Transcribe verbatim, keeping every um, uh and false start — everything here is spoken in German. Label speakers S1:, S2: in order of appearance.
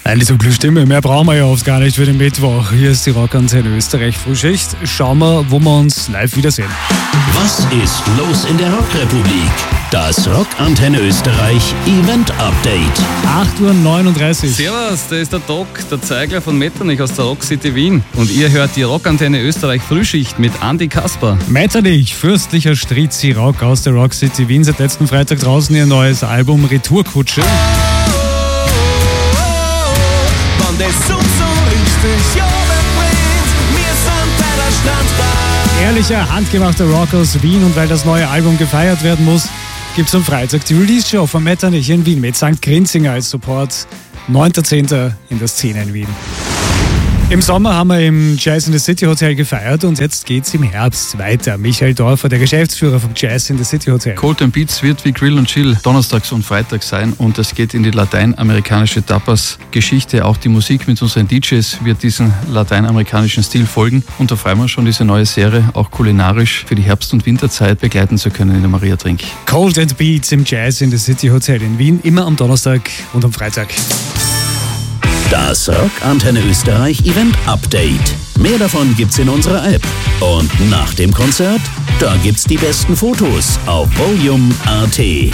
S1: Eigentlich so gute Stimme, mehr brauchen wir ja oft gar nicht für den Mittwoch. Hier ist die Rockantenne Österreich Frühschicht. Schauen wir, wo wir uns live wiedersehen.
S2: Was ist los in der Rockrepublik? Das Rockantenne Österreich Event Update.
S1: acht Uhr neununddreißig.
S3: Servus, da ist der Doc, der Zeigler von Metternich aus der Rock City Wien. Und ihr hört die Rockantenne Österreich Frühschicht mit Andi Kasper.
S1: Metternich, fürstlicher Strizzi Rock aus der Rock City Wien. Seit letzten Freitag draußen ihr neues Album Retourkutsche. Ehrlicher, handgemachter Rock aus Wien, und weil das neue Album gefeiert werden muss, gibt es am Freitag die Release-Show von Metternich in Wien mit Sankt Grinzinger als Support. neunter zehnter in der Szene in Wien. Im Sommer haben wir im Jazz in the City Hotel gefeiert und jetzt geht's im Herbst weiter. Michael Dorfer, der Geschäftsführer vom Jazz in the City Hotel.
S4: Cold and Beats wird wie Grill und Chill donnerstags und freitags sein, und es geht in die lateinamerikanische Tapas-Geschichte. Auch die Musik mit unseren D Js wird diesem lateinamerikanischen Stil folgen, und da freuen wir uns schon, diese neue Serie auch kulinarisch für die Herbst- und Winterzeit begleiten zu können in der Maria Trink.
S1: Cold and Beats im Jazz in the City Hotel in Wien, immer am Donnerstag und am Freitag.
S2: Das Rockantenne Österreich Event Update. Mehr davon gibt's in unserer App. Und nach dem Konzert, da gibt's die besten Fotos auf volume punkt at.